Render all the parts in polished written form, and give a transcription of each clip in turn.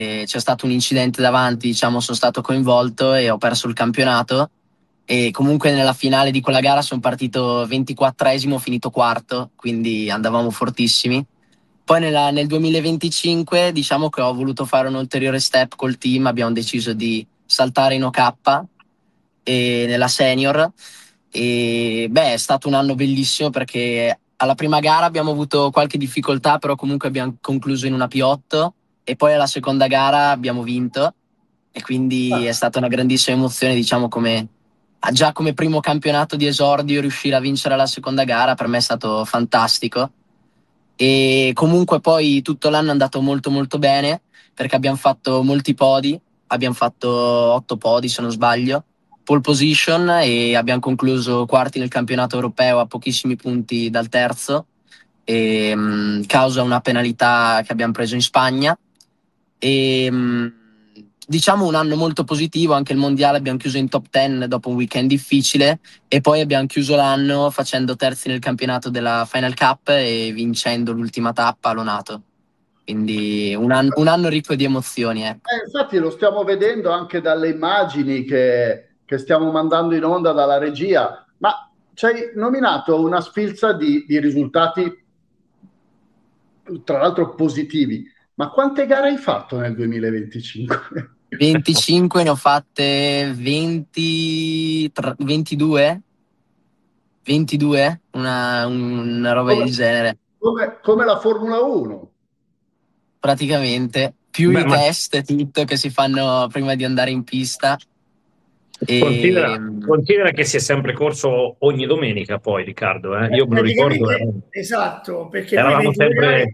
c'è stato un incidente davanti, diciamo, sono stato coinvolto e ho perso il campionato. E comunque nella finale di quella gara sono partito 24esimo, finito quarto, quindi andavamo fortissimi. Poi nel 2025 diciamo che ho voluto fare un ulteriore step col team, abbiamo deciso di saltare in OK e nella senior e beh è stato un anno bellissimo perché alla prima gara abbiamo avuto qualche difficoltà, però comunque abbiamo concluso in una P8 e poi alla seconda gara abbiamo vinto e quindi è Ah, stata una grandissima emozione, diciamo come già come primo campionato di esordio riuscire a vincere la seconda gara per me è stato fantastico e comunque poi tutto l'anno è andato molto molto bene perché abbiamo fatto molti podi, abbiamo fatto 8 podi se non sbaglio, pole position e abbiamo concluso quarti nel campionato europeo a pochissimi punti dal terzo e, causa una penalità che abbiamo preso in Spagna e diciamo un anno molto positivo, anche il mondiale abbiamo chiuso in top 10 dopo un weekend difficile e poi abbiamo chiuso l'anno facendo terzi nel campionato della Final Cup e vincendo l'ultima tappa a Lonato. Quindi un anno ricco di emozioni, ecco. infatti lo stiamo vedendo anche dalle immagini che stiamo mandando in onda dalla regia, ma ci hai nominato una sfilza di risultati, tra l'altro positivi. Ma quante gare hai fatto nel 2025? 25 ne ho fatte 20, 22, 22, una roba Come, del genere. come la Formula 1. Praticamente più Beh, i ma test e tutto che si fanno prima di andare in pista e considera che si è sempre corso ogni domenica, poi, Riccardo, eh? Io me lo ricordo, Praticamente, esatto, perché lui eravamo 22 sempre. gare,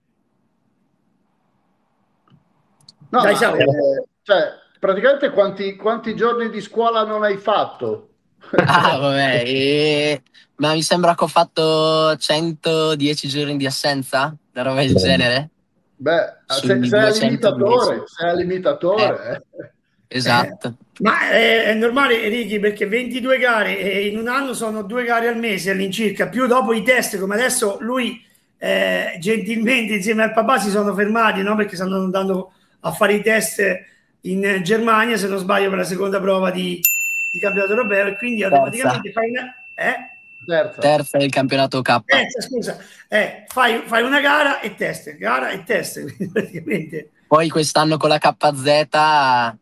No, dai ma Sauro. cioè, praticamente quanti giorni di scuola non hai fatto? ah vabbè ma mi sembra che ho fatto 110 giorni di assenza una roba del genere Beh, sui sei al 210 limitatore, sei al eh, limitatore. esatto. Ma è normale, Ricky, perché 22 gare e in un anno sono 2 gare al mese all'incirca, più dopo i test, come adesso lui gentilmente insieme al papà si sono fermati, no? Perché stanno andando a fare i test in Germania, se non sbaglio, per la seconda prova di campionato europeo e quindi terza automaticamente fai una... Terza. terza del campionato K. Scusa, fai una gara e test, quindi praticamente... Poi quest'anno con la KZ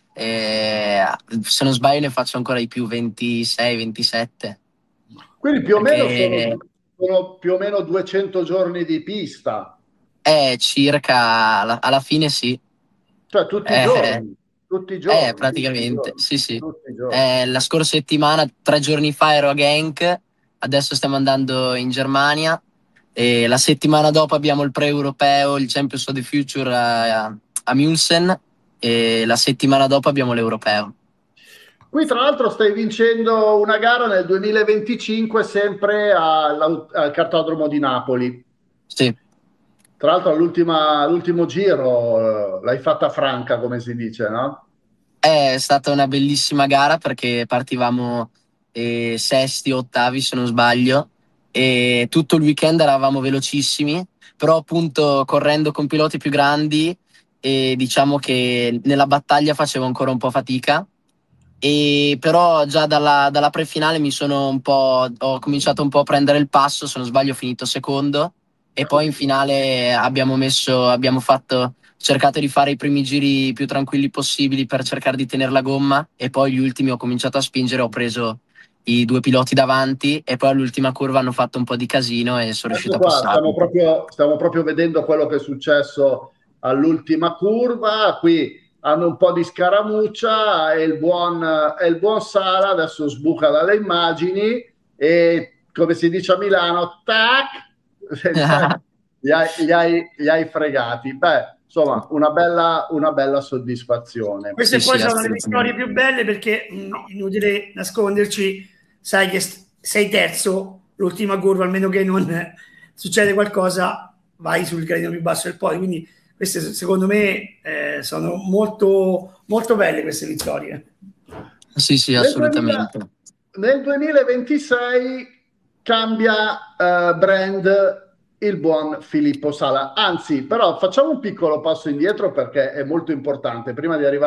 se non sbaglio ne faccio ancora di più 26 27 Quindi più o meno perché sono più o meno 200 giorni di pista, è circa alla fine sì. cioè Eh, tutti i giorni, tutti i praticamente, giorni, sì, sì. tutti i giorni. La scorsa settimana, 3 giorni fa ero a Genk, adesso stiamo andando in Germania e la settimana dopo abbiamo il pre-europeo, il Champions of the Future a München e la settimana dopo abbiamo l'europeo. Qui tra l'altro stai vincendo una gara nel 2025 sempre al cartodromo di Napoli. Sì, Tra l'altro all'ultimo giro l'hai fatta franca, come si dice, no? è stata una bellissima gara perché partivamo sesti, ottavi se non sbaglio e tutto il weekend eravamo velocissimi, però appunto correndo con piloti più grandi e diciamo che nella battaglia facevo ancora un po' fatica e però già dalla prefinale ho cominciato un po' a prendere il passo, se non sbaglio ho finito secondo e poi in finale abbiamo cercato di fare i primi giri più tranquilli possibili per cercare di tenere la gomma e poi gli ultimi ho cominciato a spingere, ho preso i due piloti davanti e poi all'ultima curva hanno fatto un po' di casino e sono Ecco riuscito a qua, passarli. stiamo proprio vedendo quello che è successo all'ultima curva. Qui hanno un po' di scaramuccia e il buon Sala adesso sbuca dalle immagini e, come si dice a Milano, tac, li hai fregati. Beh, insomma, una bella soddisfazione. Queste Sì, poi sì, sono le vittorie assolutamente. più belle perché, inutile nasconderci, sai che sei terzo, l'ultima curva, almeno che non succede qualcosa, vai sul gradino più basso del podio. Quindi queste secondo me sono molto, molto belle queste vittorie. Sì, sì, Nel 2000 assolutamente. nel 2026 cambia brand il buon Filippo Sala. Anzi, però facciamo un piccolo passo indietro perché è molto importante. Prima di arrivare